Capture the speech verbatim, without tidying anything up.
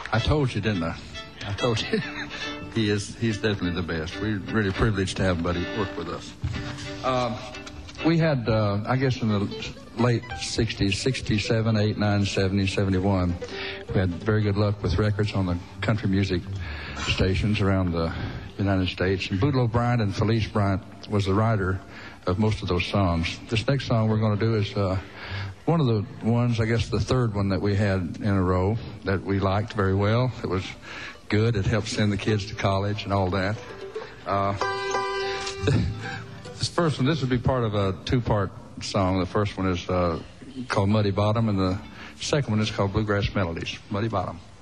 I told you, didn't I? I told you. he is. He's definitely the best. We're really privileged to have Buddy work with us. Um, we had, uh, I guess, in the late sixties, sixty-seven, eight, nine, seventy, seventy-one, we had very good luck with records on the country music stations around the United States. And Boodle Bryant and Felice Bryant was the writer of most of those songs. This next song we're going to do is uh, one of the ones, I guess the third one that we had in a row that we liked very well. It was good. It helped send the kids to college and all that. Uh, this first one, this would be part of a two-part song. The first one is uh, called Muddy Bottom, and the second one is called Bluegrass Melodies. Muddy Bottom.